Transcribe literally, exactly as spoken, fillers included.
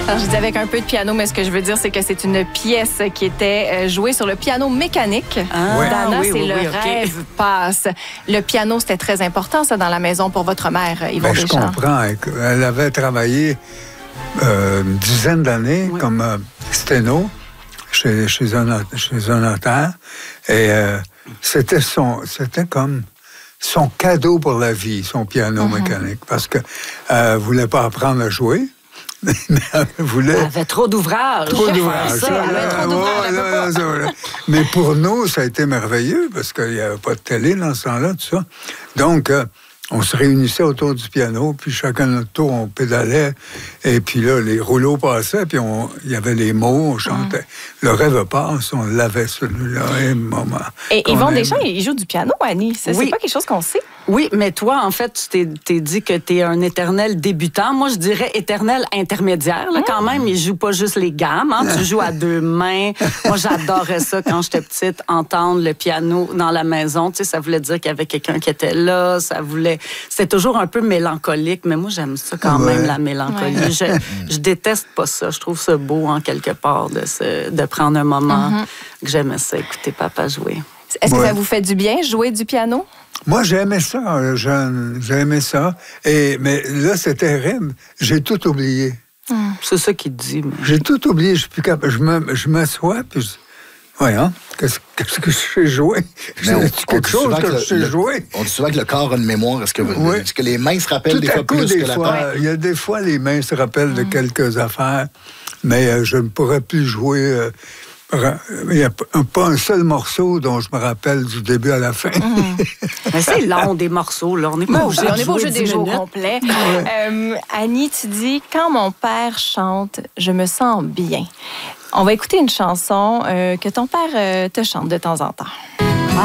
Alors, je dis avec un peu de piano, mais ce que je veux dire, c'est que c'est une pièce qui était jouée sur le piano mécanique. Ah, ouais. Dana, oui, c'est oui, le oui, rêve okay. passe. Le piano, c'était très important, ça, dans la maison pour votre mère, Yvon ben, je Deschamps. comprends. Elle avait travaillé euh, une dizaine d'années oui. comme euh, sténo chez, chez, un, chez un notaire. Et euh, c'était son, c'était comme son cadeau pour la vie, son piano mm-hmm. mécanique. Parce qu'elle euh, ne voulait pas apprendre à jouer. Mais elle voulait... Elle avait trop d'ouvrages. Trop d'ouvrages. Ça, elle avait trop d'ouvrages. Ouais, là, là, mais pour nous, ça a été merveilleux parce qu'il n'y avait pas de télé dans ce temps-là, tout ça. Donc, euh, on se réunissait autour du piano, puis chacun notre tour, on pédalait. Et puis là, les rouleaux passaient, puis il y avait les mots, on chantait. Mm. Le rêve passe, on l'avait celui-là, et moment. Et Yvon Deschamps, il joue du piano, Annie. C'est oui. pas quelque chose qu'on sait. Oui, mais toi, en fait, tu t'es, t'es dit que tu es un éternel débutant. Moi, je dirais éternel intermédiaire. Là, mmh. Quand même, il joue pas juste les gammes. Hein? Tu joues à deux mains. Moi, j'adorais ça quand j'étais petite, entendre le piano dans la maison. Tu sais, ça voulait dire qu'il y avait quelqu'un qui était là. Ça voulait... C'était toujours un peu mélancolique, mais moi, j'aime ça quand ouais. même, la mélancolie. Ouais. Je, je déteste pas ça. Je trouve ça beau, en quelque part, de, se, de prendre un moment mmh. que j'aimais ça, écouter papa jouer. Est-ce que ouais. ça vous fait du bien, jouer du piano? Moi, j'aimais ça, jeune. J'aimais ça. Et, mais là, c'est terrible. J'ai tout oublié. Hum. C'est ça qu'il te dit. Mais... J'ai tout oublié. Je suis plus capable. Je, me, je m'assois, puis je... Voyons, qu'est-ce, qu'est-ce que je sais jouer? C'est quelque chose que, que je sais le, jouer. On dit souvent que le corps a une mémoire. Est-ce que, oui. est-ce que les mains se rappellent tout des fois coup, plus des que fois, la tête? Il y a des fois, les mains se rappellent hum. de quelques affaires, mais euh, je ne pourrais plus jouer... Euh, il n'y a pas un seul morceau dont je me rappelle du début à la fin. Mmh. Mais c'est long, des morceaux. Là. On n'est pas obligé de jouer des jours complets. Ouais. Euh, Annie, tu dis, quand mon père chante, je me sens bien. On va écouter une chanson euh, que ton père euh, te chante de temps en temps.